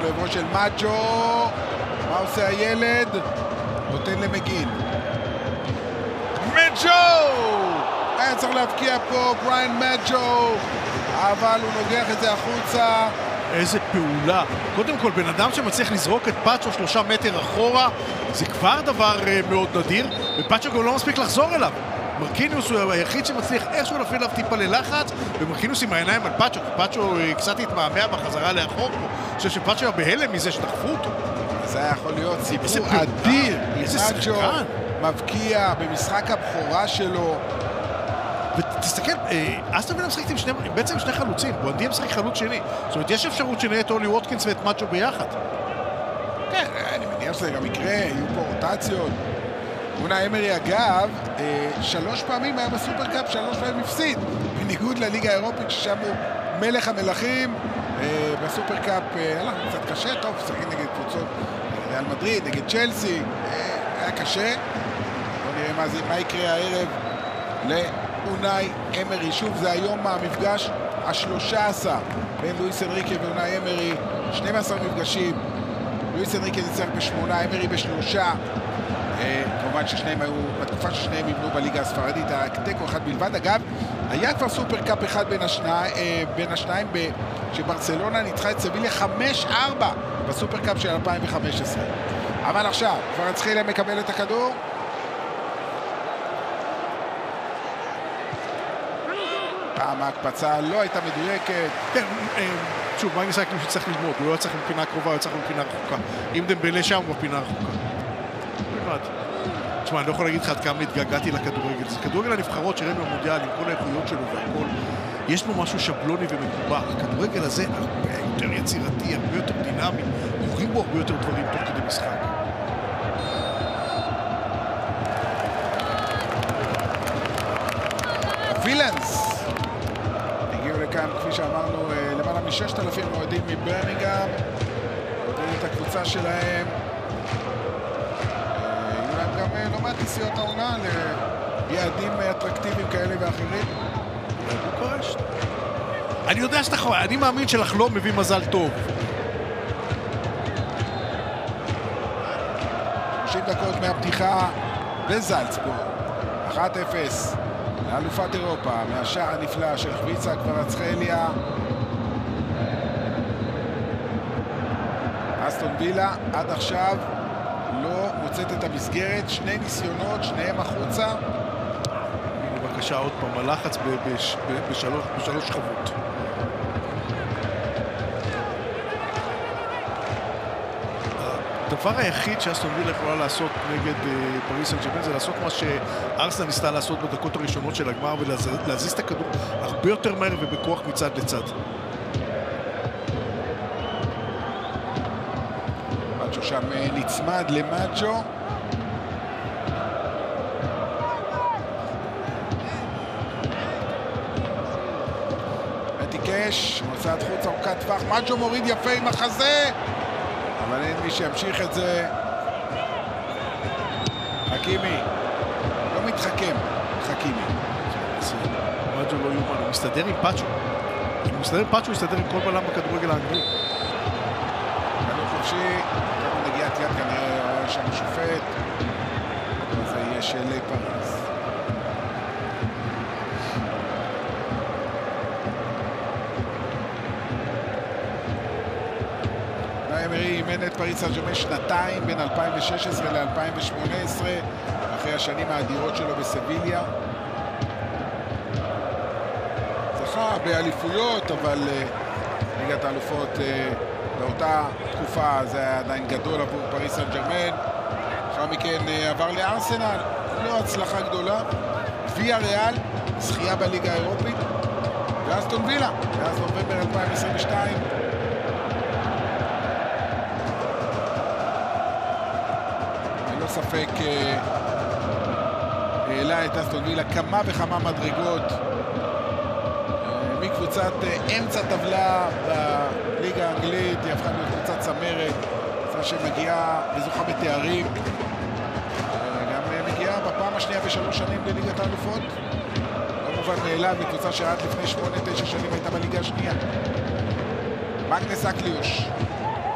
בעברו של מאצ'ו. מה עושה הילד? נותן למגין. מאצ'ו! היה צריך להבקיע פה בריין מאצ'ו, אבל הוא נוגח את זה החוצה. איזה פעולה. קודם כל, בן אדם שמצליח לזרוק את פאצ'ו 3 מטר אחורה, זה כבר דבר מאוד נדיר, ופאצ'ו גם לא מספיק לחזור אליו. מרקיניוס הוא היחיד שמצליח איכשהו להפעיל עליו טיפה ללחץ, ומרקיניוס עם העיניים על פאצ'ו, כי פאצ'ו קצת התמהמה בחזרה לאחור פה. אני חושב שפאצ'ו היה בהלם מזה שדחפו אותו. זה היה יכול להיות סיפור אדיר. איזה מאצ'ו שחקן. מבקיע במשחק הבכורה שלו. ותסתכל, אסטון וילה משחקת עם בעצם שני חלוצים, בואנדיה משחק חלוץ שני. זאת אומרת, יש אפשרות שנהיה את אולי ווטקינס ואת מאצ'ו ביחד. כן, אני מניח שזה גם יקרה, יהיו פה רוטציות. אונאי אמרי אגב, 3 פעמים היה בסופרקאפ, 3 פעמים הפסיד. בניגוד לליגה האירופית, ששם הוא מלך המלכים. בסופרקאפ הלך קצת קשה, טוב, שחקים נגד קבוצות, נגד ריאל מדריד, נגד צ'לסי. היה קשה. בוא נראה מה יקרה הערב לאונאי אמרי. שוב, זה היום המפגש ה-13 בין לואיס אנריקה ואונאי אמרי. 12 מפגשים. לואיס אנריקה ניצח ב8, אמרי ב3. כמובן ששניהם היו, בתקופה ששניהם אימנו בליגה הספרדית, תיקו אחד בלבד. אגב, היה כבר סופרקאפ אחד בין השניים שברצלונה ניצחה את סביליה 5-4 בסופרקאפ של 2015. אבל עכשיו, כבר אצחילה מקבל את הכדור. פעם ההקפצה לא הייתה מדויקת. כן, שוב, מה נעשה כמו שצריך ללמוד? הוא לא צריך מפינה קרובה, הוא צריך מפינה רחוקה. אם דמבלה שם, הוא בפינה רחוקה. בלבד. תשמע, אני לא יכול להגיד לך עד כמה התגעגעתי לכדורגל. זה כדורגל הנבחרות שראינו במונדיאל עם כל האיכויות שלו והכל. יש בו משהו שבלוני ומקובע. הכדורגל הזה הרבה יותר יצירתי, הרבה יותר דינמי. קורים בו הרבה יותר דברים תוך כדי משחק. וילאנס הגיעו לכאן, כפי שאמרנו, למעלה מ6,000 מועדים מברמינגהאם. עודדו את הקבוצה שלהם. יהיו להם גם לא מעט נסיעות העונה ליעדים אטרקטיביים כאלה ואחרים. בוקרשט. אני יודע שאתה יכול, אני מאמין שלחלום מביא מזל טוב. 30 דקות מהפתיחה בזלצבורג. 1-0 לאלופת אירופה, מהשער הנפלא של חביצה קוורצחליה. אסטון וילה עד עכשיו לא מוצאת את המסגרת, 2 ניסיונות, שניהם החוצה. בבקשה עוד פעם, הלחץ בשלוש שכבות. הדבר היחיד שאסטון וילה יכולה לעשות נגד פריס סן ז'רמן זה לעשות מה שארסנל ניסתה לעשות בדקות הראשונות של הגמר, ולהזיז את הכדור הרבה יותר מהר ובכוח מצד לצד. מאצ'ו שם נצמד למאצ'ו. מתיקש, מוצאת חוץ ארוכת טווח, מאצ'ו מוריד יפה עם החזה, אבל אין מי שימשיך את זה. חכימי לא מתחכם, חכימי. מאצ'ו לא יומן, הוא מסתדר עם פאצ'ו. הוא מסתדר עם פאצ'ו, הוא מסתדר עם כל בלם בכדורגל האנגלי. כדור חופשי, כמה נגיעת יד כנראה רואה שם השופט, וזה יהיה של פריז. אמרי אימן את פריס סן ז'רמן 2 בין 2016 ל-2018, אחרי השנים האדירות שלו בסביליה. זכה באליפויות, אבל ליגת האלופות באותה תקופה זה היה עדיין גדול עבור פריס סן ז'רמן. אחר מכן עבר לארסנל, לא הצלחה גדולה. ויה ריאל, זכייה בליגה האירופית, ואסטון וילה, מאז נובמבר 2022. ספק העלה את אסטון וילה כמה וכמה מדרגות מקבוצת אמצע טבלה בליגה האנגלית, היא הפכה להיות קבוצת צמרת, קבוצה שמגיעה וזוכה בתארים, גם מגיעה בפעם השנייה ב3 שנים לליגת האלופות. לא מובן מאליו, מקבוצה שעד לפני 8-9 שנים הייתה בליגה השנייה. מגנס אקליוש